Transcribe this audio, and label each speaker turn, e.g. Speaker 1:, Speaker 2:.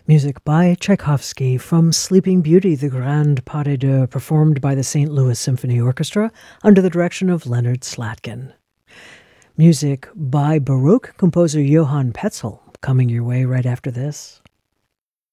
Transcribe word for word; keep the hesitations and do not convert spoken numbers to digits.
Speaker 1: Music by Tchaikovsky from Sleeping Beauty, the Grand Pas de Deux, performed by the Saint Louis Symphony Orchestra under the direction of Leonard Slatkin. Music by Baroque composer Johann Petzel, coming your way right after this.